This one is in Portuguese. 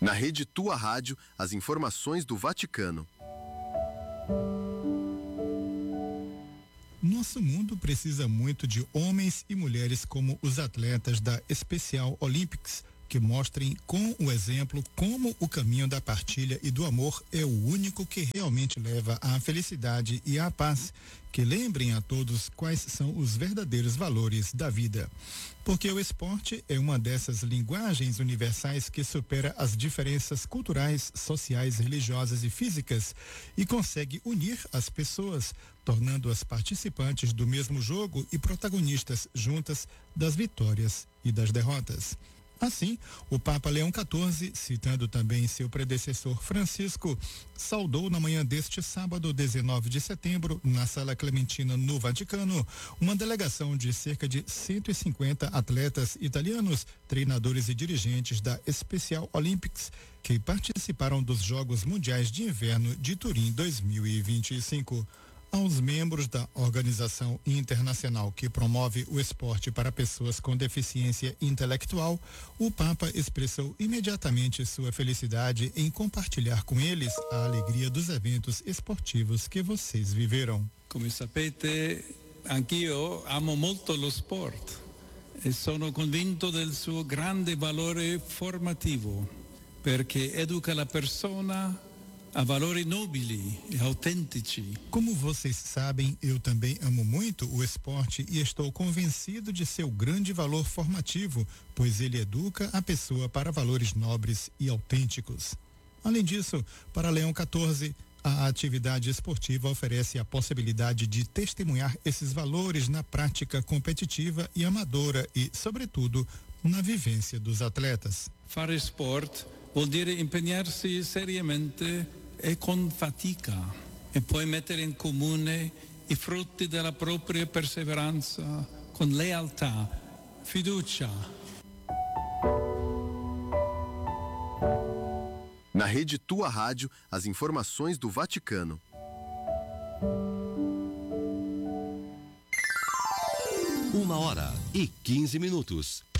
Na rede Tua Rádio, as informações do Vaticano. Nosso mundo precisa muito de homens e mulheres como os atletas da Special Olympics, que mostrem com o exemplo como o caminho da partilha e do amor é o único que realmente leva à felicidade e à paz, que lembrem a todos quais são os verdadeiros valores da vida. Porque o esporte é uma dessas linguagens universais que supera as diferenças culturais, sociais, religiosas e físicas e consegue unir as pessoas, tornando-as participantes do mesmo jogo e protagonistas juntas das vitórias e das derrotas. Assim, o Papa Leão XIV, citando também seu predecessor Francisco, saudou na manhã deste sábado, 19 de setembro, na Sala Clementina, no Vaticano, uma delegação de cerca de 150 atletas italianos, treinadores e dirigentes da Special Olympics, que participaram dos Jogos Mundiais de Inverno de Turim 2025. Aos membros da organização internacional que promove o esporte para pessoas com deficiência intelectual, o Papa expressou imediatamente sua felicidade em compartilhar com eles a alegria dos eventos esportivos que vocês viveram. Come sapete, anch'io amo molto lo sport e sono convinto del suo grande valore formativo, perché educa la persona a valori nobili e autentici. Como vocês sabem, eu também amo muito o esporte e estou convencido de seu grande valor formativo, pois ele educa a pessoa para valores nobres e autênticos. Além disso, para Leão XIV, a atividade esportiva oferece a possibilidade de testemunhar esses valores na prática competitiva e amadora e, sobretudo, na vivência dos atletas. Fare sport vuol dire impegnarsi seriamente e con fatica e poi mettere in comune i frutti della propria perseveranza con lealtà, fiducia. Na rede Tua Rádio, as informações do Vaticano. Uma hora e 15 minutos.